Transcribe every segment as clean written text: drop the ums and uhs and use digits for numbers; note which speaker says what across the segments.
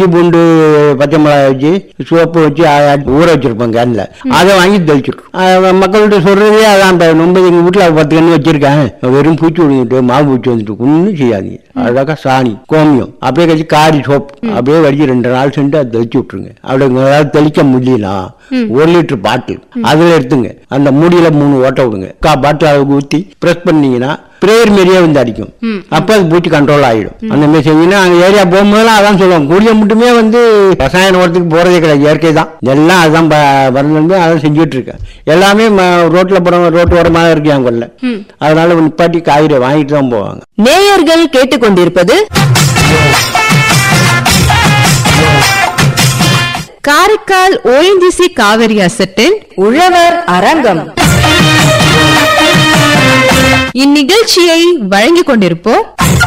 Speaker 1: இஞ்சி பூண்டு பச்சை மிளகாய் வச்சு சோப்பு வச்சு ஊற வச்சிருப்போம் கேன்ல, அதை வாங்கி தெளிச்சிருக்கோம். மக்கள்கிட்ட சொல்றதே அதான். ரொம்ப எங்க வீட்டுல 10 கன்று வச்சிருக்கேன், வெறும் பூச்சி விழுந்துட்டு மாவு பூச்சி வந்துட்டு ஒன்னும் செய்யாதீங்க. அழகா சாணி கோமியம் அப்படியே கழிச்சு காரி சோப்பு அப்படியே வடிச்சு 2 நாள் சென்று அதை தெளிச்சு விட்டுருங்க. அப்படி ஏதாவது தெளிக்க முடியல 1 லிட்டர் பாட்டில் அதுல எடுத்துங்க, அந்த மூடியில 3 ஓட்ட விடுங்க, பாட்டில் அளவுக்கு ஊத்தி பிரஸ் பண்ணீங்கன்னா பிரேயர் மாரியே வந்து அடிக்கும். அப்ப அது பூச்சி கண்ட்ரோல் ஆயிடும். அந்த மாதிரி செஞ்சீங்கன்னா அந்த ஏரியா போகும்போதெல்லாம் அதான் சொல்லுவோம். கூடிய மட்டுமே வந்து ரசாயன உரத்துக்கு போறதே கிடையாது, இயற்கை தான் எல்லாம். அதுதான் வந்து அதான் செஞ்சுட்டு இருக்கேன். எல்லாமே ரோட்ல போறவங்க ரோட்டு ஓரமாக இருக்கு என் கொள்ள. அதனால நிப்பாட்டி காய்கறி வாங்கிட்டு தான் போவாங்க.
Speaker 2: நேயர்கள் கேட்டுக்கொண்டிருப்பது காரைக்கால் ONGC காவிரி அசட்டின் உழவர் அரங்கம். இந்நிகழ்ச்சியை வழங்கிக் கொண்டிருப்போம்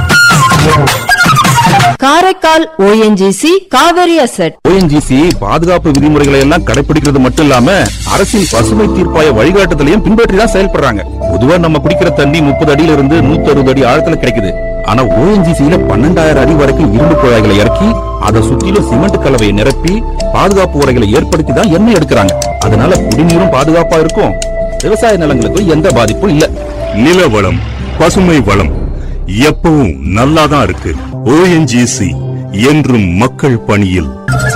Speaker 2: Karaikal ONGC Kaveri asset.
Speaker 3: ONGC பாதுகாப்பு விதிமுறைகளை எல்லாம் கடைபிடிக்கிறது மட்டும் இல்லாம அரசின் பசுமை தீர்ப்பாய வழிகாட்டுதலையும் பின்பற்றி தான் செயல்படுறாங்க. பொதுவா நம்ம குடிக்கிற தண்ணி 30 அடியில இருந்து 160 அடி ஆழத்துல கிடைக்குது. ஆனா ONGCல 12,000 அடி வரைக்கும் இரும்பு குழாய்களை இறக்கி அதை சுற்றிலும் சிமெண்ட் கலவையை நிரப்பி பாதுகாப்பு உரைகளை ஏற்படுத்தி தான் எண்ணெய் எடுக்கிறாங்க. அதனால குடிநீரும் பாதுகாப்பா இருக்கும், விவசாய நிலங்களுக்கு எந்த பாதிப்பும் இல்ல.
Speaker 4: நில வளம், பசுமை வளம் எப்பவும் நல்லாதான் இருக்கு. ONGC என்றும் மக்கள் பணியில்.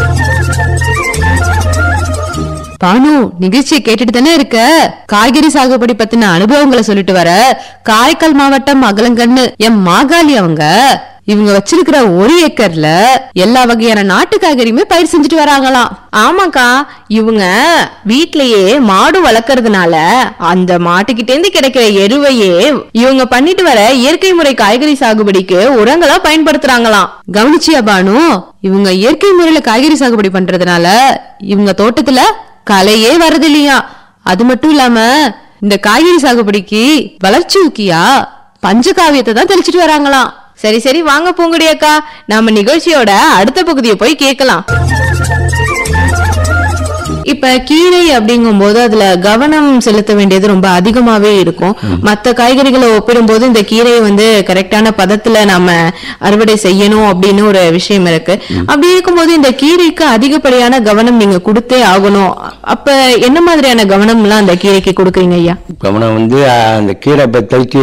Speaker 2: பானு, நிகழ்ச்சியை கேட்டுட்டு தானே இருக்க? காய்கறி சாகுபடி பத்தின அனுபவங்களை சொல்லிட்டு வர காரைக்கால் மாவட்டம் அகலங்கண்ணு எம் மாகாளி இவங்க வச்சிருக்கிற 1 ஏக்கர்ல எல்லா வகையான நாட்டு காய்கறியுமே பயிர் செஞ்சுட்டு வராங்களாம். ஆமாக்கா, இவங்க வீட்லயே மாடு வளர்க்கறதுனால அந்த மாட்டுக்கிட்டே இருந்து கிடைக்கிற எருவையே இவங்க பண்ணிட்டு வர இயற்கை முறை காய்கறி சாகுபடிக்கு உரங்களா பயன்படுத்துறாங்களாம். கவனிச்சியா பானு? இவங்க இயற்கை முறையில காய்கறி சாகுபடி பண்றதுனால இவங்க தோட்டத்துல களையே வரது இல்லையா. அது மட்டும் இல்லாம இந்த காய்கறி சாகுபடிக்கு வளர்ச்சி ஊக்கியா பஞ்சகாவியத்தை தான் தெளிச்சிட்டு வராங்களாம். சரி சரி, வாங்க பூங்குடி அக்கா, நாம நிகழ்ச்சியோட அடுத்த பகுதியை போய் கேட்கலாம். இப்ப கீரை அப்படிங்கும் போது அதுல கவனம் செலுத்த வேண்டியது ரொம்ப அதிகமாவே இருக்கும். மத்த காய்கறிகளை ஒப்பிடும்போது இந்த கீரையை வந்து கரெக்டான பதத்துல நாம அறுவடை செய்யணும் அப்படின்னு ஒரு விஷயம் இருக்கு. அப்படி இருக்கும்போது இந்த கீரைக்கு அதிகப்படியான கவனம் நீங்க கொடுத்தே ஆகணும். அப்ப என்ன மாதிரியான கவனம் எல்லாம் அந்த கீரைக்கு கொடுக்குறீங்க ஐயா?
Speaker 1: கவனம் வந்து அந்த கீரை தெளிச்சு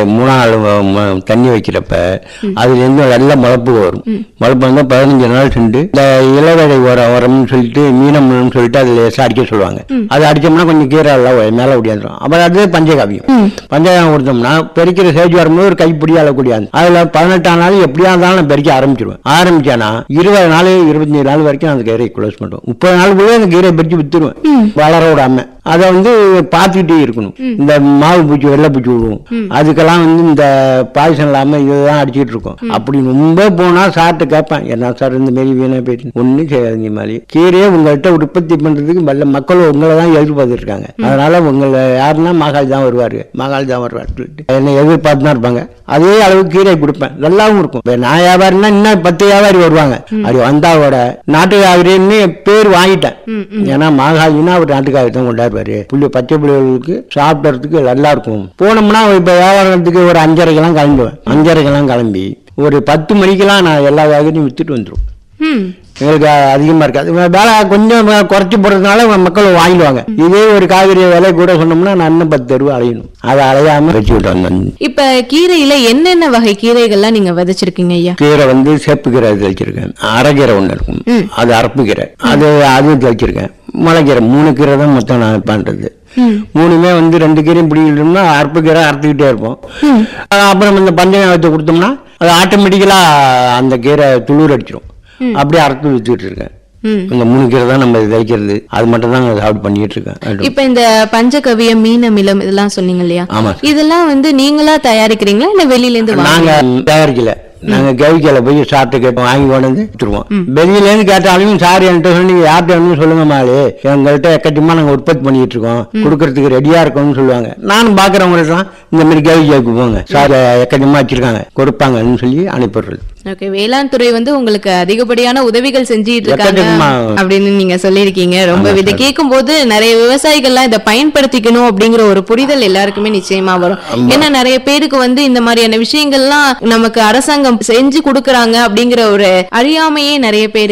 Speaker 1: 3 நாள் தண்ணி வைக்கிறப்ப அதுல இருந்து நல்ல முளப்பு வரும். முளப்பு வந்து 15 நாள் சென்று இந்த இளவடை உரம்னு சொல்லிட்டு மீனம்னு சொல்லிட்டு அதுல அடிக்க சொல்லுவாங்க. அது அடிச்சோம்னா கொஞ்சம் கீரை எல்லாம் மேல ஓடியாந்துரும். அப்புறம் அது பஞ்சகாவியம். பஞ்சகாவியம் கொடுத்தோம்னா பெருக்கிற சேஜ் வரும்போது ஒரு கைப்பிடி அளக்கூடியாது. அதுல 18ஆம் நாள் எப்படியா இருந்தாலும் நான் பெருக்க ஆரம்பிச்சிருவேன். ஆரம்பிச்சானா 20 நாள் 25 நாள் வரைக்கும் அந்த கீரையை க்ளோஸ் பண்ணுவோம். 30 நாளுக்குள்ளே அந்த கீரையை பறிச்சு வித்துருவேன், வளர விடாம. அதை வந்து பார்த்துக்கிட்டே இருக்கணும். இந்த மாவு பூச்சி வெள்ளை பூச்சி விடுவோம், அதுக்கெல்லாம் வந்து இந்த பாய்சன் இல்லாம இதுதான் அடிச்சுட்டு இருக்கோம். அப்படி ரொம்ப போனா சார்ட்டு கேட்பேன், என்ன சார் இந்த மாரி வீணா போயிட்டு ஒன்னும் செய்யாதீங்க. மாதிரி கீரையை உங்கள்கிட்ட உற்பத்தி பண்றதுக்கு வல்ல மக்கள் உங்களை தான் எதிர்பார்த்துருக்காங்க. அதனால உங்களை யாருன்னா மாகாளி தான் வருவாரு, மாகாளி தான் வருவாரு சொல்லிட்டு என்ன எதிர்பார்த்து தான் இருப்பாங்க. அதே அளவுக்கு கீரை கொடுப்பேன், நல்லாவும் இருக்கும். நான் வியாபாரினா இன்னும் 10 வியாபாரி வருவாங்க. அப்படி வந்தாவோட நாட்டு காய்கறின்னு பேர் வாங்கிட்டேன். ஏன்னா மாகாளின்னா அவர் நாட்டு காய்கறி தான் கொண்டாடுவாரு. புள்ளி பச்சை பிள்ளைகளுக்கு சாப்பிடறதுக்கு நல்லா இருக்கும். போனோம்னா இப்ப வியாபாரத்துக்கு ஒரு 5:30 கிளம்புவேன். 5:30 கிளம்பி ஒரு 10 மணிக்கெல்லாம் நான் எல்லா காய்கறியும் வித்துட்டு வந்துடும். எங்களுக்கு அதிகமா இருக்காது, வேலை கொஞ்சம் குறைச்சி போடுறதுனால மக்கள் வாங்கிடுவாங்க. இதே ஒரு காய்கறி விலை கூட சொன்னோம்னா நான் இன்னும் 10 தெருவு அலையணும். அதை அலையாம வச்சு விட்டு.
Speaker 2: இப்ப கீரையில என்னென்ன வகை கீரைகள்லாம் நீங்க விதைச்சிருக்கீங்க ஐயா?
Speaker 1: கீரை வந்து சேப்பு கீரை தெளிச்சிருக்கேன், அரைக்கீரை ஒண்ணு இருக்கும், அது அரப்பு கீரை, அதுவும் தெளிச்சிருக்கேன். முளைக்கீரை 3 கீரை தான் மொத்தம் நான் பண்றது. 3மே வந்து 2 கீரையும் பிடிக்கிட்டோம்னா அரப்பு கீரை அறுத்துக்கிட்டே இருப்போம். அப்புறம் இந்த பஞ்சகாவியத்தை கொடுத்தோம்னா அது ஆட்டோமேட்டிக்கலா அந்த கீரை துளிர் அடிச்சிடும். அப்படியே அறுத்து வச்சுட்டு இருக்கேன். இந்த 3 கீரை தான் நம்ம தைக்கிறது, அது மட்டும் தான் சாப்பிட்டு பண்ணிட்டு இருக்கேன்.
Speaker 2: இப்ப இந்த பஞ்சகவியம், மீனமிலம் இதெல்லாம் சொன்னீங்க இல்லையா? இதெல்லாம் வந்து நீங்களா தயாரிக்கிறீங்களா இல்ல வெளியில இருந்து?
Speaker 1: நாங்க தயாரிக்கல, நாங்க கவிக்கையில போய் சாப்பிட்டு கேட்போம், வாங்கி கொண்டு வந்து விட்டுருவோம். வெளியில இருந்து கேட்டாலும் சார் என்கிட்ட சொல்லி யார்கிட்ட சொல்லுங்க மாலு, எங்கள்கிட்ட எக்கச்சமா நாங்க உற்பத்தி பண்ணிட்டு இருக்கோம், கொடுக்கறதுக்கு ரெடியா இருக்கோம்னு சொல்லுவாங்க. நானும் பாக்குறவங்களுக்கு இந்த மாதிரி கவிக்கைக்கு போங்க சார் எக்கச்சமா வச்சிருக்காங்க கொடுப்பாங்கன்னு சொல்லி அனுப்பிடுறது.
Speaker 2: ஓகே, வேளாண் துறை வந்து உங்களுக்கு அதிகப்படியான உதவிகள் செஞ்சுட்டு இருக்காங்க அப்படின்னு நீங்க சொல்லிருக்கீங்க. ரொம்ப இதை கேட்கும் போது நிறைய விவசாயிகள்லாம் இதை பயன்படுத்திக்கணும் அப்படிங்கிற ஒரு புரிதல் எல்லாருக்குமே நிச்சயமா வரும். ஏன்னா நிறைய பேருக்கு வந்து இந்த மாதிரியான விஷயங்கள்லாம் நமக்கு அரசாங்கம் செஞ்சு கொடுக்கறாங்க அப்படிங்கிற ஒரு அறியாமையே நிறைய பேருக்கு